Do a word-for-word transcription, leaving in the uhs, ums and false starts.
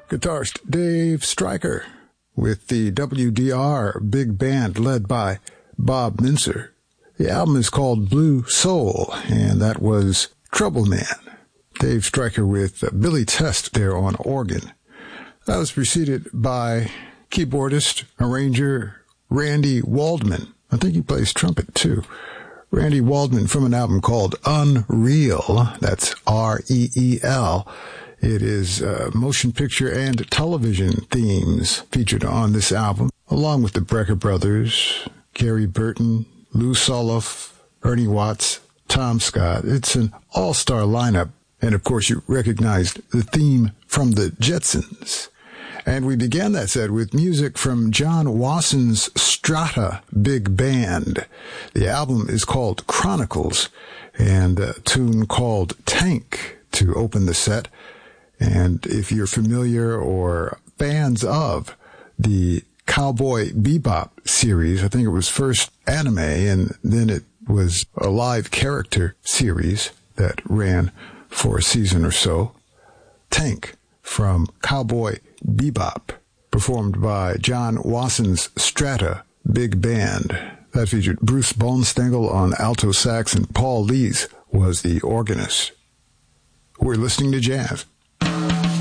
Guitarist Dave Stryker with the W D R Big Band led by Bob Mincer. The album is called Blue Soul, and that was Trouble Man. Dave Stryker with Billy Test there on organ. That was preceded by keyboardist, arranger Randy Waldman. I think he plays trumpet too. Randy Waldman from an album called Unreal. That's R E E L. It is uh, motion picture and television themes featured on this album, along with the Brecker Brothers, Gary Burton, Lou Soloff, Ernie Watts, Tom Scott. It's an all-star lineup. And, of course, you recognized the theme from the Jetsons. And we began that set with music from John Wasson's Strata Big Band. The album is called Chronicles, and a tune called Tank to open the set. And if you're familiar or fans of the Cowboy Bebop series, I think it was first anime and then it was a live character series that ran for a season or so. Tank from Cowboy Bebop, performed by John Wasson's Strata Big Band. That featured Bruce Bonestengel on alto sax and Paul Lees was the organist. We're listening to jazz.